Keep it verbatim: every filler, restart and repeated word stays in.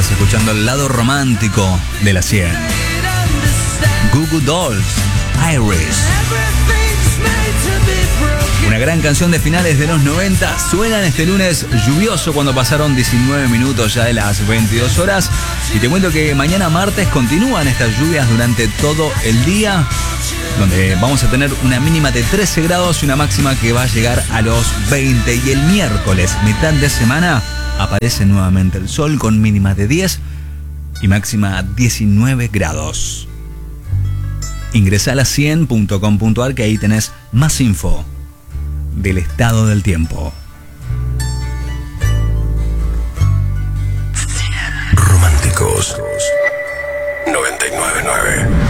Estás escuchando el lado romántico de la cien. Goo Goo Dolls, Iris. Una gran canción de finales de los noventa. Suenan este lunes lluvioso cuando pasaron diecinueve minutos ya de las veintidós horas. Y te cuento que mañana martes continúan estas lluvias durante todo el día, donde vamos a tener una mínima de trece grados y una máxima que va a llegar a los veinte. Y el miércoles, mitad de semana, aparece nuevamente el sol con mínima de diez y máxima diecinueve grados. Ingresá a la cien punto com punto a r, que ahí tenés más info del estado del tiempo. Románticos noventa y nueve punto nueve.